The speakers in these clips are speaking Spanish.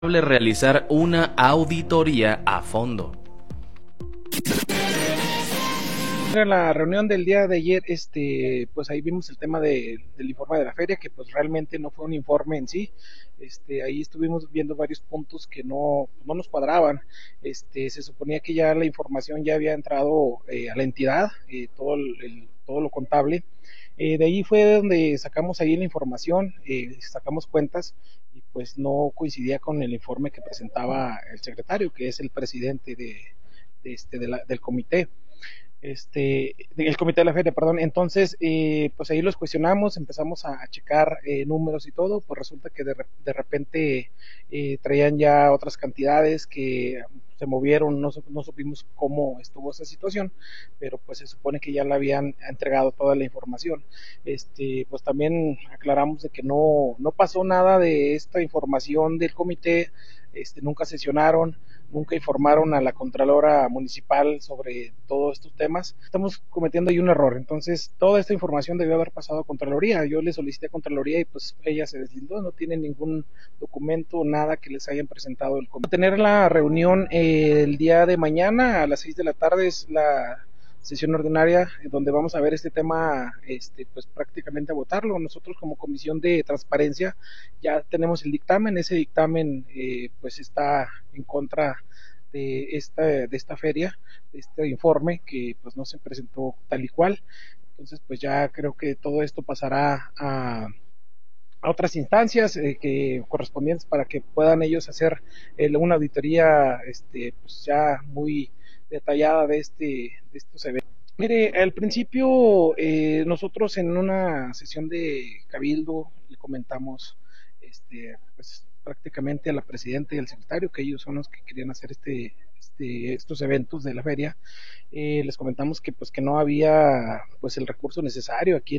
realizar una auditoría a fondo. En la reunión del día de ayer, pues ahí vimos el tema del informe de la feria, que pues realmente no fue un informe en sí. Ahí estuvimos viendo varios puntos que no nos cuadraban. Se suponía que ya la información ya había entrado a la entidad, todo lo contable. De ahí fue donde sacamos ahí la información, sacamos cuentas y pues no coincidía con el informe que presentaba el secretario, que es el presidente del comité. El comité de la feria, perdón. Entonces, pues ahí los cuestionamos, empezamos a checar números y todo, pues resulta que de repente traían ya otras cantidades que se movieron, no supimos cómo estuvo esa situación, pero pues se supone que ya le habían entregado toda la información. Pues también aclaramos de que no pasó nada de esta información del comité, nunca sesionaron, nunca informaron a la Contralora Municipal sobre todos estos temas. Estamos cometiendo ahí un error, entonces toda esta información debió haber pasado a Contraloría. Yo le solicité a Contraloría y pues ella se deslindó, no tiene ningún documento, nada que les hayan presentado el comité. Tener la reunión el día de mañana a las 6 de la tarde es la sesión ordinaria donde vamos a ver este tema, pues prácticamente a votarlo. Nosotros como Comisión de Transparencia ya tenemos el dictamen, ese dictamen pues está en contra de esta feria, de este informe que pues no se presentó tal y cual. Entonces pues ya creo que todo esto pasará a otras instancias que correspondientes para que puedan ellos hacer una auditoría pues ya muy detallada de estos eventos. Mire, al principio nosotros en una sesión de cabildo le comentamos pues prácticamente a la presidenta y al secretario, que ellos son los que querían hacer estos eventos de la feria. Les comentamos que pues que no había pues el recurso necesario aquí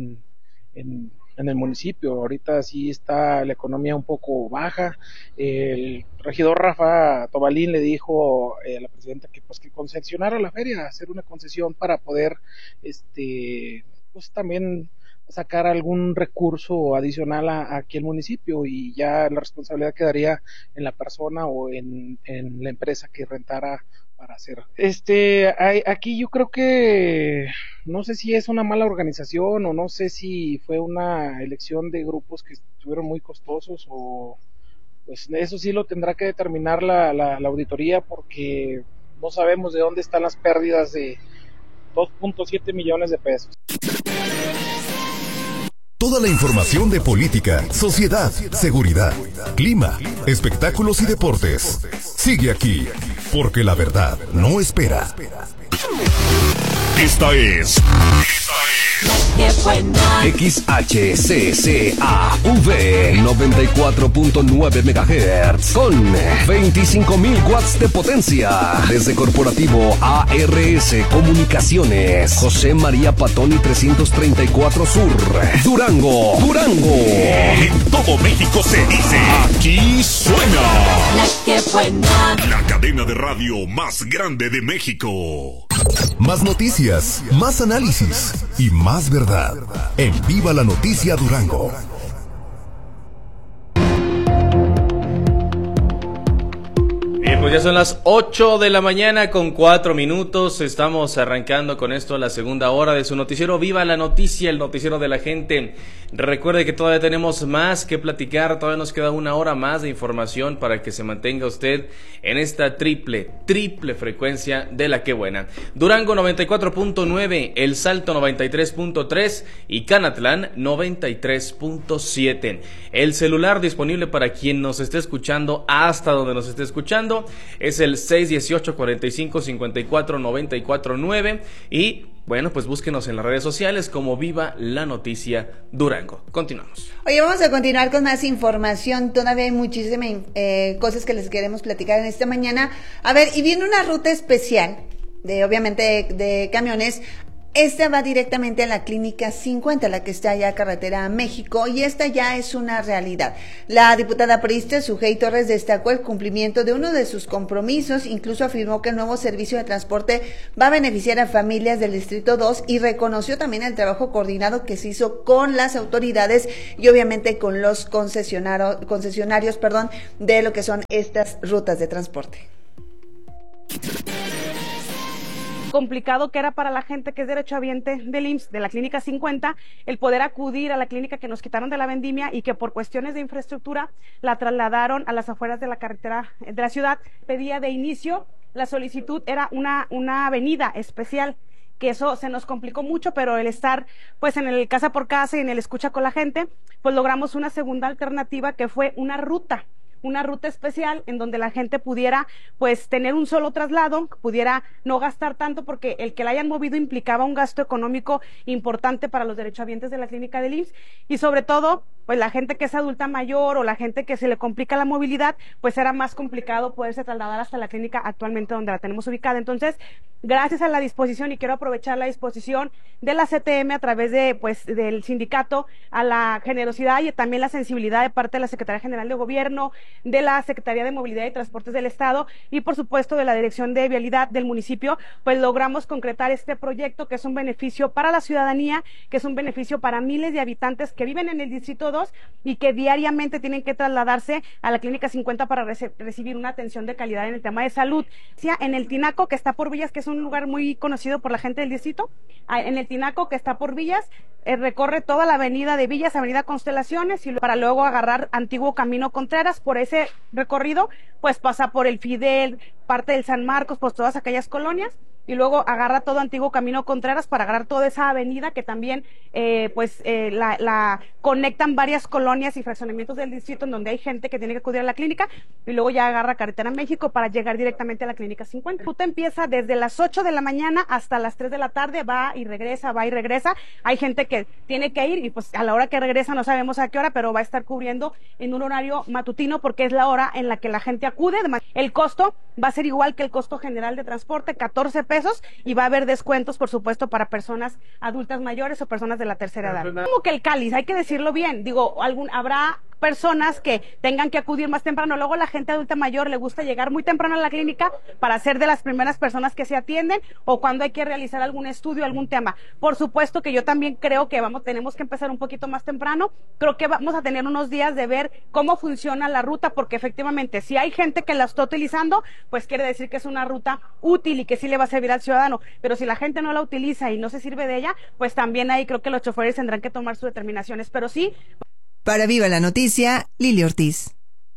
en el municipio. Ahorita sí está la economía un poco baja. El regidor Rafa Tobalín le dijo a la presidenta que pues que concesionara la feria, hacer una concesión para poder pues también sacar algún recurso adicional aquí al municipio, y ya la responsabilidad quedaría en la persona o en la empresa que rentara para hacer. Aquí yo creo que no sé si es una mala organización o no sé si fue una elección de grupos que estuvieron muy costosos, o pues eso sí lo tendrá que determinar la auditoría, porque no sabemos de dónde están las pérdidas de 2.7 millones de pesos. Toda la información de política, sociedad, seguridad, clima, espectáculos y deportes. Sigue aquí, porque la verdad no espera. Esta es XHCCAV 94.9 MHz con 25,000 watts de potencia. Desde Corporativo ARS Comunicaciones, José María Patoni 334 Sur, Durango. En todo México se dice, aquí suena La que buena. La cadena de radio más grande de México. Más noticias, más análisis y más verdad. En Viva la Noticia Durango. Bien, pues ya son las 8 de la mañana con 4 minutos. Estamos arrancando con esto la segunda hora de su noticiero Viva la Noticia, el noticiero de la gente. Recuerde que todavía tenemos más que platicar, todavía nos queda una hora más de información para que se mantenga usted en esta triple frecuencia de la que buena. Durango 94.9, El Salto 93.3 y Canatlán 93.7. El celular disponible para quien nos esté escuchando hasta donde nos esté escuchando es el 618-45-54-94-9 y bueno, pues búsquenos en las redes sociales como Viva la Noticia Durango. Continuamos. Oye, vamos a continuar con más información. Todavía hay muchísimas cosas que les queremos platicar en esta mañana. A ver, y viene una ruta especial, obviamente de camiones, Esta va directamente a la Clínica 50, la que está allá carretera a México, y esta ya es una realidad. La diputada priista Sujei Torres destacó el cumplimiento de uno de sus compromisos, incluso afirmó que el nuevo servicio de transporte va a beneficiar a familias del Distrito 2 y reconoció también el trabajo coordinado que se hizo con las autoridades y obviamente con los concesionarios, de lo que son estas rutas de transporte. Complicado que era para la gente que es derechohabiente del IMSS, de la Clínica 50, el poder acudir a la clínica que nos quitaron de la vendimia y que por cuestiones de infraestructura la trasladaron a las afueras de la carretera de la ciudad. Pedía de inicio, la solicitud era una avenida especial, que eso se nos complicó mucho, pero el estar pues en el casa por casa y en el escucha con la gente, pues logramos una segunda alternativa que fue una ruta especial en donde la gente pudiera pues tener un solo traslado, pudiera no gastar tanto, porque el que la hayan movido implicaba un gasto económico importante para los derechohabientes de la clínica del IMSS, y sobre todo pues la gente que es adulta mayor o la gente que se le complica la movilidad, pues era más complicado poderse trasladar hasta la clínica actualmente donde la tenemos ubicada. Entonces, gracias a la disposición, y quiero aprovechar la disposición de la CTM a través de pues del sindicato, a la generosidad y también la sensibilidad de parte de la Secretaría General de Gobierno, de la Secretaría de Movilidad y Transportes del Estado y por supuesto de la Dirección de Vialidad del municipio, pues logramos concretar este proyecto que es un beneficio para la ciudadanía, que es un beneficio para miles de habitantes que viven en el Distrito 2 y que diariamente tienen que trasladarse a la Clínica 50 para recibir una atención de calidad en el tema de salud. En el Tinaco, que está por Villas, que es un lugar muy conocido por la gente del distrito, en el Tinaco, que está por Villas, recorre toda la avenida de Villas, avenida Constelaciones, y para luego agarrar antiguo Camino Contreras. Por ese recorrido pues pasa por el Fidel, parte del San Marcos, pues todas aquellas colonias, y luego agarra todo antiguo Camino Contreras para agarrar toda esa avenida que también la conectan varias colonias y fraccionamientos del distrito en donde hay gente que tiene que acudir a la clínica, y luego ya agarra carretera México para llegar directamente a la Clínica 50. La ruta empieza desde las 8 de la mañana hasta las 3 de la tarde, va y regresa. Hay gente que tiene que ir y pues a la hora que regresa no sabemos a qué hora, pero va a estar cubriendo en un horario matutino porque es la hora en la que la gente acude. El costo va a ser igual que el costo general de transporte, 14 pesos, y va a haber descuentos, por supuesto, para personas adultas mayores o personas de la tercera edad. Como que el cáliz, hay que decirlo bien, habrá personas que tengan que acudir más temprano. Luego la gente adulta mayor le gusta llegar muy temprano a la clínica para ser de las primeras personas que se atienden, o cuando hay que realizar algún estudio, algún tema. Por supuesto que yo también creo que tenemos que empezar un poquito más temprano. Creo que vamos a tener unos días de ver cómo funciona la ruta, porque efectivamente si hay gente que la está utilizando, pues quiere decir que es una ruta útil y que sí le va a servir al ciudadano. Pero si la gente no la utiliza y no se sirve de ella, pues también ahí creo que los choferes tendrán que tomar sus determinaciones. Pero sí. Para Viva la Noticia, Lili Ortiz.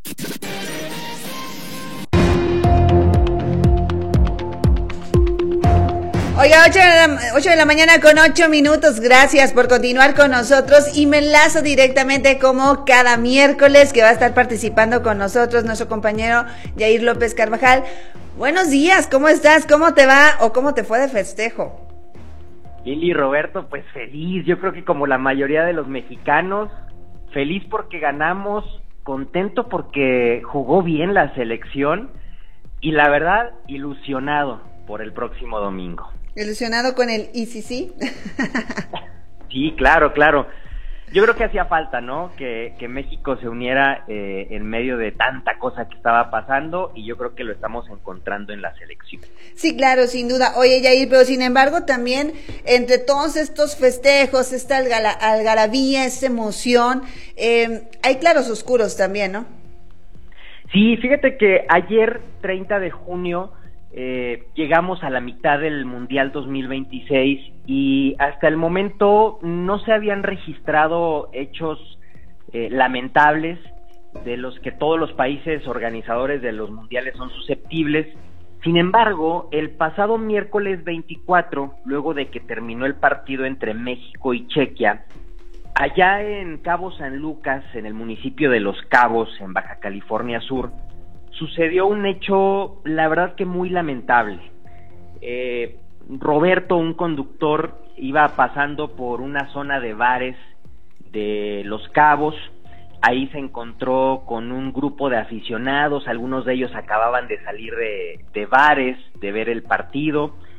Oiga, 8 de la mañana con 8 minutos. Gracias por continuar con nosotros, y me enlazo directamente como cada miércoles, que va a estar participando con nosotros nuestro compañero Yair López Carvajal. Buenos días, ¿cómo estás? ¿Cómo te va o cómo te fue de festejo? Lili, Roberto, pues feliz. Yo creo que como la mayoría de los mexicanos, feliz porque ganamos, contento porque jugó bien la selección, y la verdad, ilusionado por el próximo domingo. ¿Ilusionado con el ICC? Sí, claro. Yo creo que hacía falta, ¿no? Que México se uniera en medio de tanta cosa que estaba pasando, y yo creo que lo estamos encontrando en la selección. Sí, claro, sin duda. Oye, Yair, pero sin embargo también entre todos estos festejos, esta algarabía, esta emoción, hay claros oscuros también, ¿no? Sí, fíjate que ayer, 30 de junio, llegamos a la mitad del Mundial 2026 y hasta el momento no se habían registrado hechos lamentables de los que todos los países organizadores de los mundiales son susceptibles. Sin embargo, el pasado miércoles 24, luego de que terminó el partido entre México y Chequia, allá en Cabo San Lucas, en el municipio de Los Cabos, en Baja California Sur, sucedió un hecho, la verdad que muy lamentable. Roberto, un conductor, iba pasando por una zona de bares de Los Cabos. Ahí se encontró con un grupo de aficionados, algunos de ellos acababan de salir de bares, de ver el partido,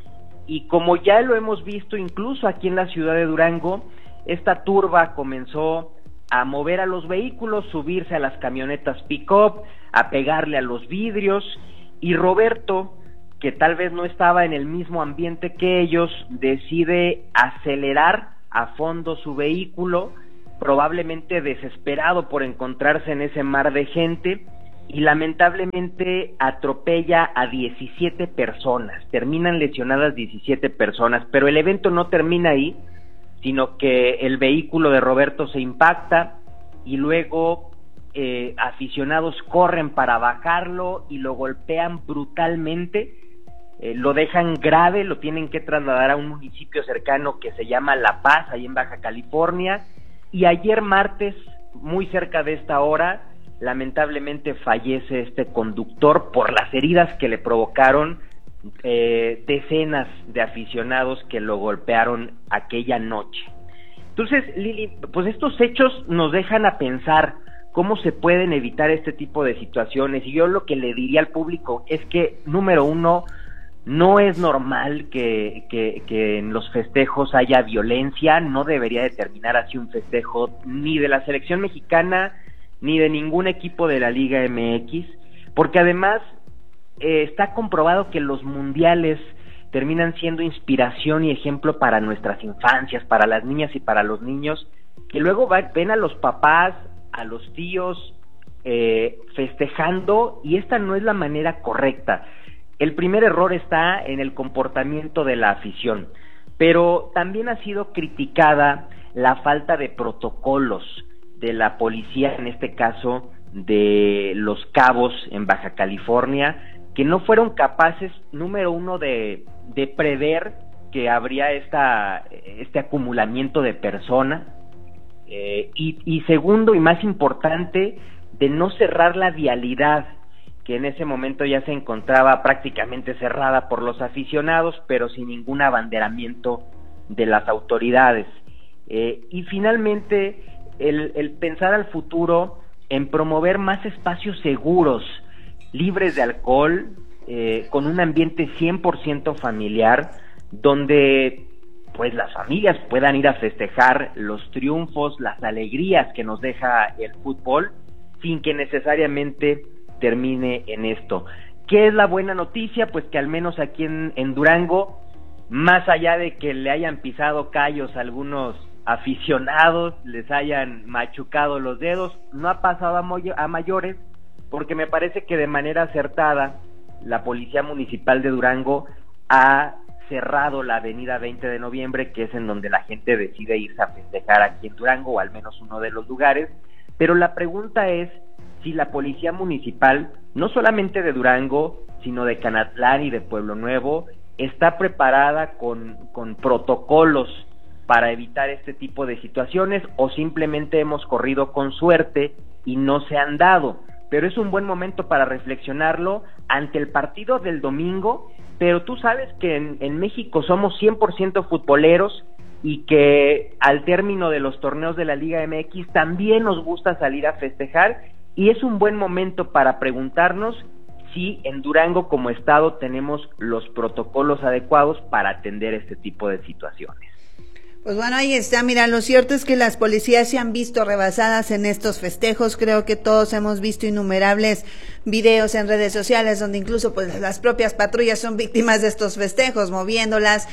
Y como ya lo hemos visto incluso aquí en la ciudad de Durango, esta turba comenzó a mover a los vehículos, subirse a las camionetas pick-up, a pegarle a los vidrios, y Roberto, que tal vez no estaba en el mismo ambiente que ellos, decide acelerar a fondo su vehículo, probablemente desesperado por encontrarse en ese mar de gente, y lamentablemente atropella a 17 personas, terminan lesionadas 17 personas, pero el evento no termina ahí, sino que el vehículo de Roberto se impacta y luego aficionados corren para bajarlo y lo golpean brutalmente, lo dejan grave, lo tienen que trasladar a un municipio cercano que se llama La Paz, ahí en Baja California, y ayer martes, muy cerca de esta hora, lamentablemente fallece este conductor por las heridas que le provocaron decenas de aficionados que lo golpearon aquella noche. Entonces, Lili, pues estos hechos nos dejan a pensar cómo se pueden evitar este tipo de situaciones, y yo lo que le diría al público es que, número uno, no es normal que en los festejos haya violencia, no debería de terminar así un festejo ni de la selección mexicana ni de ningún equipo de la Liga MX, porque además está comprobado que los mundiales terminan siendo inspiración y ejemplo para nuestras infancias, para las niñas y para los niños, que luego ven a los papás, a los tíos festejando, y esta no es la manera correcta. El primer error está en el comportamiento de la afición, pero también ha sido criticada la falta de protocolos de la policía, en este caso de Los Cabos en Baja California, que no fueron capaces, número uno, de prever que habría este acumulamiento de personas, y segundo y más importante, de no cerrar la vialidad, que en ese momento ya se encontraba prácticamente cerrada por los aficionados, pero sin ningún abanderamiento de las autoridades. Y finalmente, el pensar al futuro en promover más espacios seguros, libres de alcohol, con un ambiente 100% familiar, donde pues las familias puedan ir a festejar los triunfos, las alegrías que nos deja el fútbol, sin que necesariamente termine en esto. ¿Qué es la buena noticia? Pues que al menos aquí en Durango, más allá de que le hayan pisado callos a algunos aficionados, les hayan machucado los dedos, no ha pasado a mayores, porque me parece que de manera acertada la Policía Municipal de Durango ha cerrado la avenida 20 de noviembre, que es en donde la gente decide irse a festejar aquí en Durango, o al menos uno de los lugares, pero la pregunta es si la Policía Municipal, no solamente de Durango, sino de Canatlán y de Pueblo Nuevo, está preparada con protocolos para evitar este tipo de situaciones, o simplemente hemos corrido con suerte y no se han dado. Pero es un buen momento para reflexionarlo ante el partido del domingo, pero tú sabes que en México somos 100% futboleros, y que al término de los torneos de la Liga MX también nos gusta salir a festejar, y es un buen momento para preguntarnos si en Durango como estado tenemos los protocolos adecuados para atender este tipo de situaciones. Pues bueno, ahí está. Mira, lo cierto es que las policías se han visto rebasadas en estos festejos. Creo que todos hemos visto innumerables videos en redes sociales donde incluso pues las propias patrullas son víctimas de estos festejos, moviéndolas,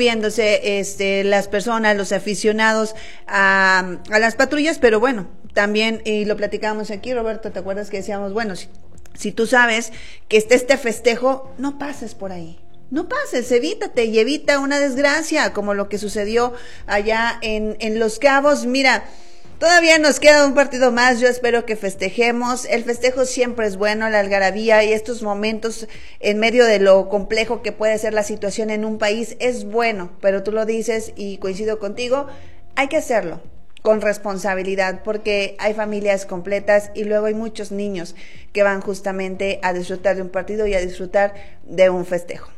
subiéndose las personas, los aficionados a las patrullas. Pero bueno, también, y lo platicábamos aquí, Roberto, ¿te acuerdas que decíamos, bueno, si tú sabes que está este festejo, no pases por ahí? No pases, evítate y evita una desgracia como lo que sucedió allá en Los Cabos. Mira, todavía nos queda un partido más, yo espero que festejemos. El festejo siempre es bueno, la algarabía y estos momentos en medio de lo complejo que puede ser la situación en un país es bueno, pero tú lo dices y coincido contigo, hay que hacerlo con responsabilidad, porque hay familias completas y luego hay muchos niños que van justamente a disfrutar de un partido y a disfrutar de un festejo.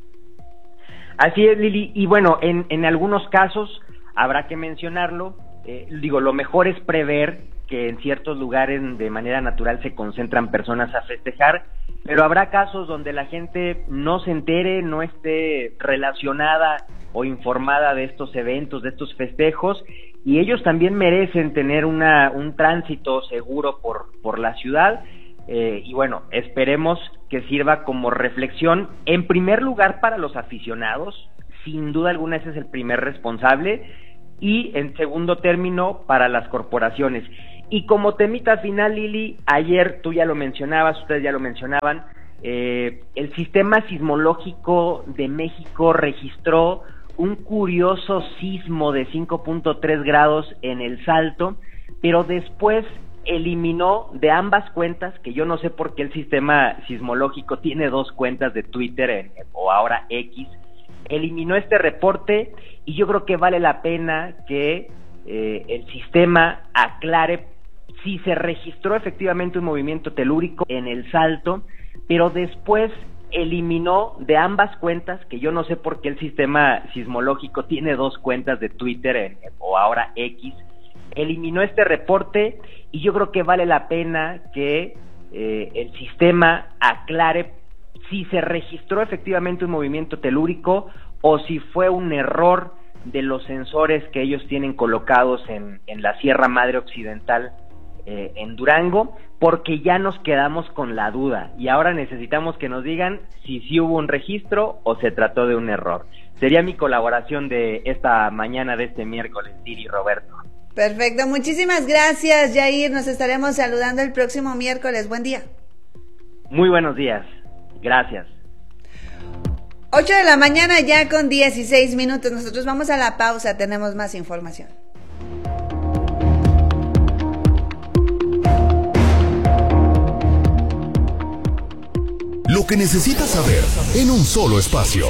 Así es, Lili, y bueno, en algunos casos habrá que mencionarlo, lo mejor es prever que en ciertos lugares de manera natural se concentran personas a festejar, pero habrá casos donde la gente no se entere, no esté relacionada o informada de estos eventos, de estos festejos, y ellos también merecen tener un tránsito seguro por la ciudad. Y bueno, esperemos que sirva como reflexión, en primer lugar para los aficionados, sin duda alguna ese es el primer responsable, y en segundo término para las corporaciones. Y como temita final, Lili, ayer tú ya lo mencionabas, ustedes ya lo mencionaban, el sistema sismológico de México registró un curioso sismo de 5.3 grados en El Salto, pero después eliminó de ambas cuentas, que yo no sé por qué el sistema sismológico tiene dos cuentas de Twitter o ahora X, eliminó este reporte, y yo creo que vale la pena que el sistema aclare si se registró efectivamente un movimiento telúrico en El Salto, pero después eliminó de ambas cuentas, que yo no sé por qué el sistema sismológico tiene dos cuentas de Twitter o ahora X, eliminó este reporte, y yo creo que vale la pena que el sistema aclare si se registró efectivamente un movimiento telúrico o si fue un error de los sensores que ellos tienen colocados en la Sierra Madre Occidental en Durango, porque ya nos quedamos con la duda y ahora necesitamos que nos digan si sí hubo un registro o se trató de un error. Sería mi colaboración de esta mañana de este miércoles, Diri, Roberto. Perfecto, muchísimas gracias, Jair. Nos estaremos saludando el próximo miércoles. Buen día. Muy buenos días. Gracias. 8 de la mañana ya con 16 minutos. Nosotros vamos a la pausa, tenemos más información. Lo que necesitas saber en un solo espacio.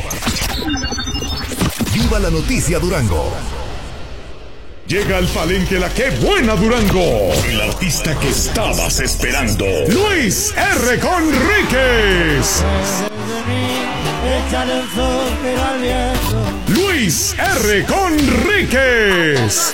Viva la noticia Durango. Llega al palenque la que buena Durango. El artista que estabas esperando. Luis R. Conríquez. Luis R. Conríquez.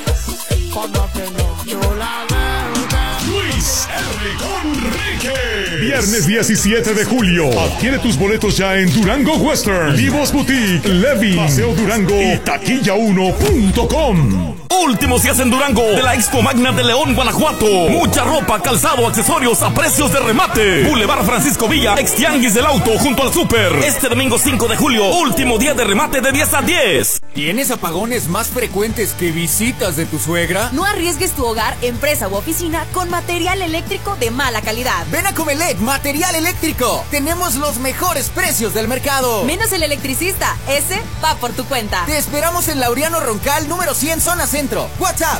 Luis R. Conríquez. Viernes 17 de julio. Adquiere tus boletos ya en Durango Western, Vivos Boutique, Levi, Paseo Durango y taquilla1.com. Últimos días en Durango de la Expo Magna de León, Guanajuato. Mucha ropa, calzado, accesorios a precios de remate. Boulevard Francisco Villa, ex Tianguis del Auto, junto al Súper. Este domingo 5 de julio, último día de remate de 10 a 10. ¿Tienes apagones más frecuentes que visitas de tu suegra? No arriesgues tu hogar, empresa u oficina con material eléctrico de mala calidad. Ven a Comelec Material Eléctrico. Tenemos los mejores precios del mercado. Menos el electricista. Ese va por tu cuenta. Te esperamos en Laureano Roncal, número 100, zona centro. WhatsApp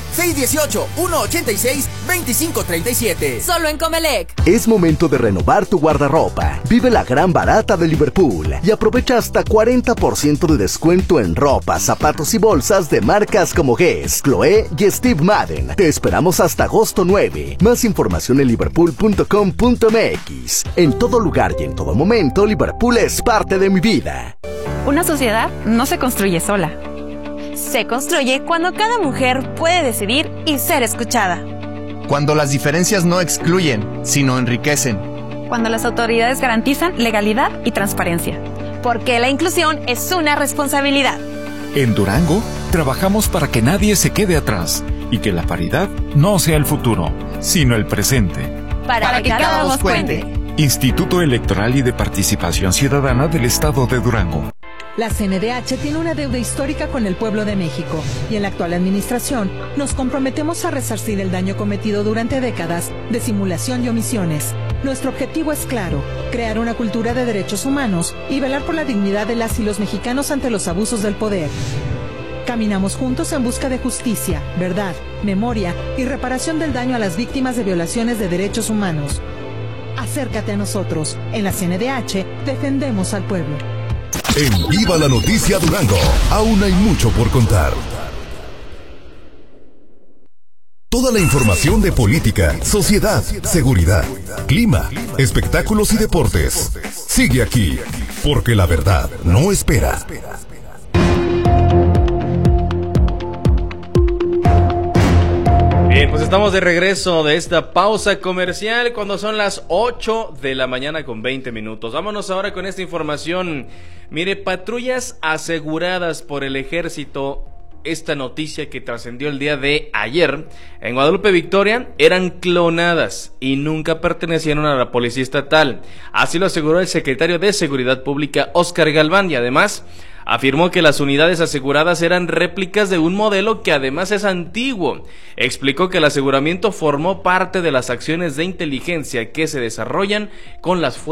618-186-2537. Solo en Comelec. Es momento de renovar tu guardarropa. Vive la gran barata de Liverpool y aprovecha hasta 40% de descuento en ropa, zapatos y bolsas de marcas como Guess, Chloé y Steve Madden. Te esperamos hasta agosto 9. Más información en liverpool.com.mx. En todo lugar y en todo momento, Liverpool es parte de mi vida. Una sociedad no se construye sola. Se construye cuando cada mujer puede decidir y ser escuchada. Cuando las diferencias no excluyen, sino enriquecen. Cuando las autoridades garantizan legalidad y transparencia. Porque la inclusión es una responsabilidad. En Durango, trabajamos para que nadie se quede atrás y que la paridad no sea el futuro, sino el presente. Para que cada voz cuente. Instituto Electoral y de Participación Ciudadana del Estado de Durango. La CNDH tiene una deuda histórica con el pueblo de México y en la actual administración nos comprometemos a resarcir el daño cometido durante décadas de simulación y omisiones. Nuestro objetivo es claro, crear una cultura de derechos humanos y velar por la dignidad de las y los mexicanos ante los abusos del poder. Caminamos juntos en busca de justicia, verdad, memoria y reparación del daño a las víctimas de violaciones de derechos humanos. Acércate a nosotros. En la CNDH defendemos al pueblo. En Viva la Noticia Durango, aún hay mucho por contar. Toda la información de política, sociedad, seguridad, clima, espectáculos y deportes. Sigue aquí, porque la verdad no espera. Bien, Pues estamos de regreso de esta pausa comercial cuando son las 8 de la mañana con 20 minutos. Vámonos ahora con esta información. Mire, patrullas aseguradas por el ejército. Esta noticia que trascendió el día de ayer en Guadalupe Victoria eran clonadas y nunca pertenecieron a la policía estatal. Así lo aseguró el secretario de Seguridad Pública, Óscar Galván, y además afirmó que las unidades aseguradas eran réplicas de un modelo que además es antiguo. Explicó que el aseguramiento formó parte de las acciones de inteligencia que se desarrollan con las fuerzas